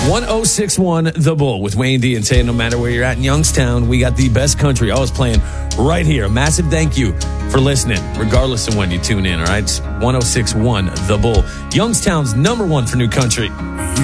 1061 The Bull with Wayne D and Tay. No matter where you're at in Youngstown, we got the best country always playing right here. A massive thank you for listening, regardless of when you tune in, all right? It's 1061 The Bull, Youngstown's #1 for new country.